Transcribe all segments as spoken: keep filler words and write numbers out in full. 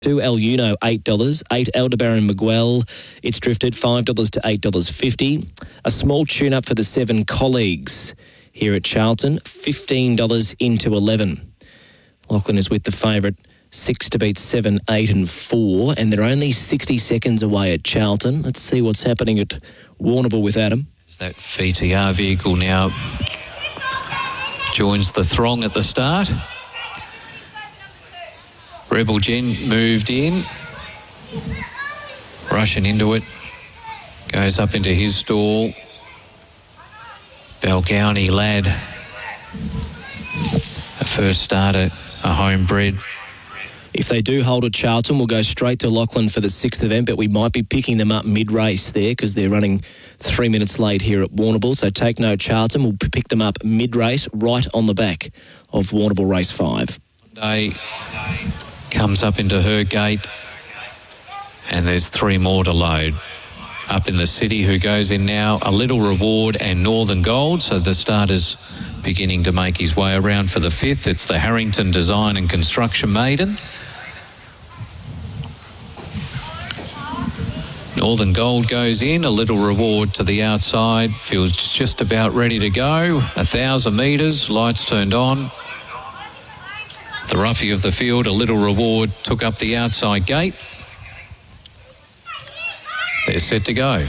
Two El Uno, eight dollars. Eight Aldebaran Miguel, it's drifted five dollars to eight dollars fifty. A small tune-up for the seven Colleagues here at Charlton, fifteen dollars into eleven. Lachlan is with the favourite, six to beat seven, eight and four, and they're only sixty seconds away at Charlton. Let's see what's happening at Warrnambool with Adam. That V T R vehicle now joins the throng at the start. Rebel Jen moved in, rushing into it, goes up into his stall. Balgownie Lad, a first starter, a homebred. If they do hold at Charlton, we'll go straight to Lachlan for the sixth event, but we might be picking them up mid-race there because they're running three minutes late here at Warrnambool. So take note, Charlton. We'll pick them up mid-race right on the back of Warrnambool Race five. Day comes up into her gate, and there's three more to load. Up in the city, who goes in now, A Little Reward and Northern Gold. So the starter's beginning to make his way around for the fifth. It's the Harrington Design and Construction Maiden. Northern Gold goes in, A Little Reward to the outside, feels just about ready to go. A thousand metres, lights turned on. The roughie of the field, A Little Reward, took up the outside gate. They're set to go.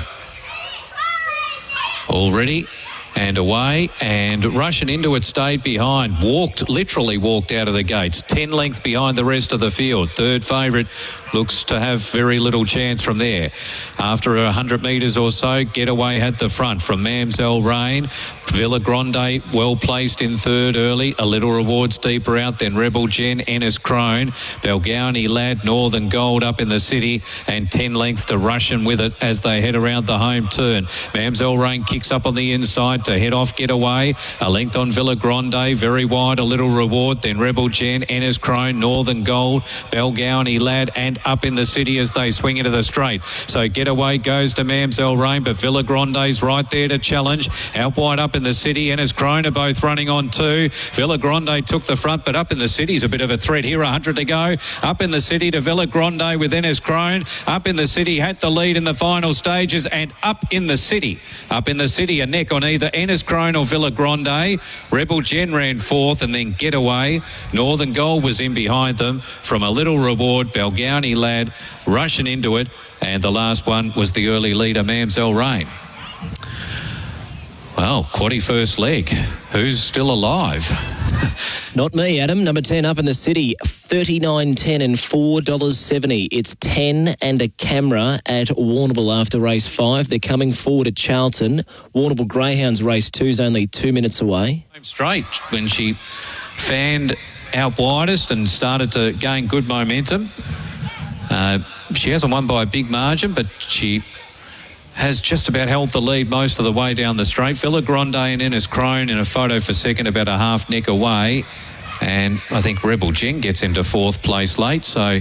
All ready and away, and rushing into it, stayed behind. Walked, literally walked out of the gates. Ten lengths behind the rest of the field. Third favourite looks to have very little chance from there. After a hundred metres or so, Getaway had the front from Mamselle Rain. Villa Grande well placed in third early. A Little Rewards deeper out, then Rebel Jen, Ennis Crone, Balgownie Lad, Northern Gold up in the city, and ten lengths to Russian with it as they head around the home turn. Mamselle Rain kicks up on the inside to head off Getaway. A length on Villa Grande, very wide, A Little Reward, then Rebel Jen, Ennis Crone, Northern Gold, Balgownie Lad, and up in the city as they swing into the straight. So Getaway goes to Mamselle Rain, but Villa Grande's right there to challenge. Out wide up in the city, Ennis Crone are both running on two. Villa Grande took the front, but up in the city's a bit of a threat here. one hundred to go. Up in the city to Villa Grande with Ennis Crone. Up in the city had the lead in the final stages, and up in the city. Up in the city, a neck on either Ennis Crone or Villa Grande. Rebel Jen ran fourth, and then Getaway. Northern Gold was in behind them from A Little Reward. Balgownie Lad rushing into it, and the last one was the early leader, Mamselle Rain. Well, quaddy first leg. Who's still alive? Not me, Adam. Number ten up in the city, thirty-nine ten and four dollars seventy. It's ten and a camera at Warrnambool after race five. They're coming forward at Charlton. Warrnambool Greyhounds race two is only two minutes away. Straight when she fanned out widest and started to gain good momentum. Uh, she hasn't won by a big margin, but she has just about held the lead most of the way down the straight. Villa Grande and Ennis Crone in a photo for second, about a half neck away. And I think Rebel Jen gets into fourth place late. So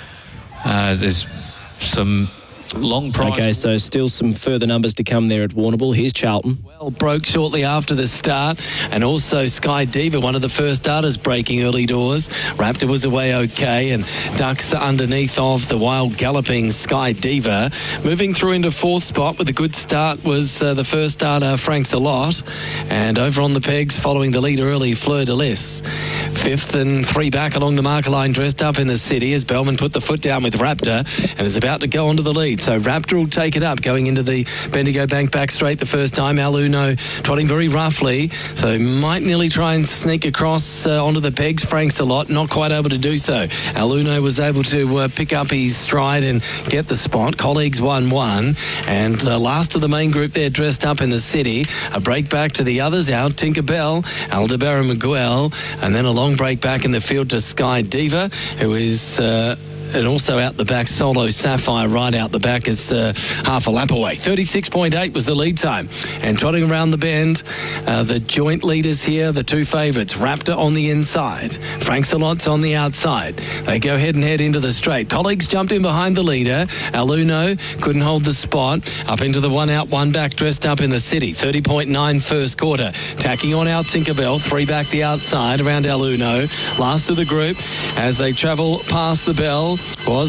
uh, there's some long price. Okay, so still some further numbers to come there at Warrnambool. Here's Charlton. Well, broke shortly after the start, and also Sky Diva, one of the first starters, breaking early doors. Raptor was away okay, and ducks underneath of the wild galloping Sky Diva. Moving through into fourth spot with a good start was uh, the first starter, Frank Salot, and over on the pegs following the leader early, Fleur de Lis. Fifth and three back along the marker line, dressed up in the city as Bellman put the foot down with Raptor and is about to go onto the lead. So Raptor will take it up, going into the Bendigo Bank back straight the first time. Al Uno trotting very roughly, so might nearly try and sneak across uh, onto the pegs. Frank Salot not quite able to do so. Al Uno was able to uh, pick up his stride and get the spot. Colleagues one one, and uh, last of the main group there, dressed up in the city. A break back to the others out, Tinkerbell, Aldebaran Miguel, and then a long break back in the field to Sky Diva, who is uh, and also out the back, Solo Sapphire right out the back. It's uh, half a lap away. thirty-six point eight was the lead time. And trotting around the bend, uh, the joint leaders here, the two favourites, Raptor on the inside, Frank Salot's on the outside. They go head and head into the straight. Colleagues jumped in behind the leader. Al Uno couldn't hold the spot. Up into the one out, one back, dressed up in the city. thirty point nine first quarter. Tacking on out Tinkerbell, three back the outside around Al Uno. Last of the group as they travel past the bell was